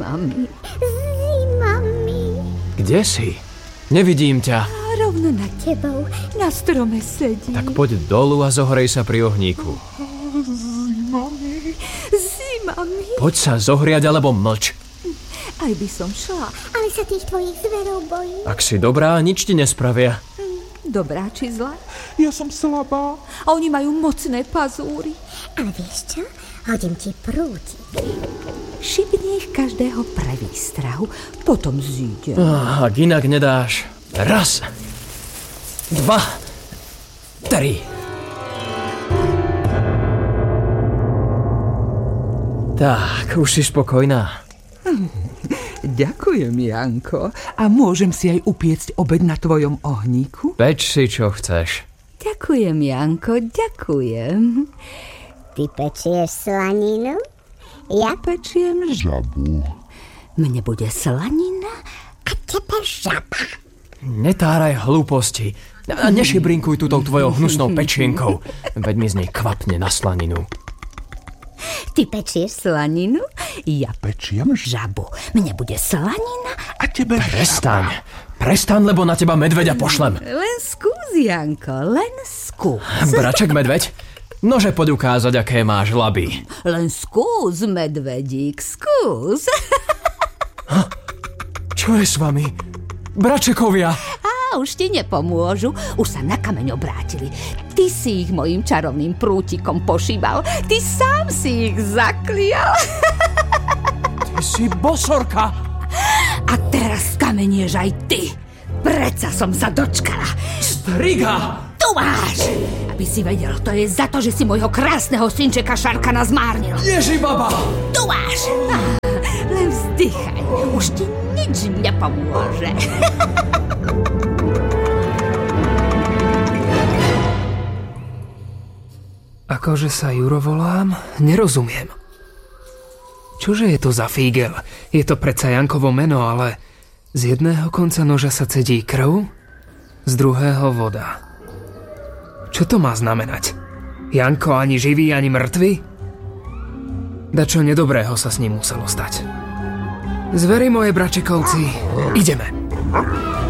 Zimami. Kde si? Nevidím ťa. Rovno nad tebou, na strome sedí. Tak poď dolu a zohrej sa pri ohníku. Zimami. Poď sa zohriať alebo mlč. Aj by som šla. Ale sa tých tvojich zverov bojím. Ak si dobrá, nič ti nespravia. Dobrá či zlá? Ja som slabá. A oni majú mocné pazúry. Ale vieš čo? Hodím ti prútik. Šibni ich každého pre výstrahu, potom zíde. Ak inak nedáš. 1, 2, 3. Tak, už si spokojná. Ďakujem, Janko. A môžem si aj upiecť obed na tvojom ohníku? Peč si, čo chceš. Ďakujem, Janko, ďakujem. Ty pečieš slaninu? Ja Pečiem Žabu. Mne bude slanina? a tebe žaba. Netáraj hlúposti. A nešibrinkuj tútou tvojou hnusnou pečienkou. Veď mi z nej kvapne na slaninu. Ty pečieš slaninu? Ja Pečiem žabu. Mne bude slanina? a tebe Prestaň. Prestaň, lebo na teba medveďa pošlem. Len skús, Janko, len skús. Braček medveď? Nože poď ukázať, aké máš laby. Len skús, medvedík, skús. Čo je s vami? Bračekovia! A už ti nepomôžu. Už sa na kameň obrátili. Ty si ich mojím čarovným prútikom pošíbal. Ty sám si ich zaklial. Ty si bosorka! A teraz kamenieš aj ty. Predsa som sa dočkala. Striga! Tu máš! Aby si vedel, to je za to, že si môjho krásneho synčeka Šarkana zmárnil. Ježibaba! Tu máš! Len vzdychaj. Už ti nič nepomôže. Akože sa Juro volám? Nerozumiem. Čože je to za fígel? Je to predsa Jankovo meno, ale z jedného konca noža sa cedí krv, z druhého voda. Čo to má znamenať? Janko ani živý, ani mŕtvy? Dačo nedobrého sa s ním muselo stať. Zveri moje, bračekovci, ideme.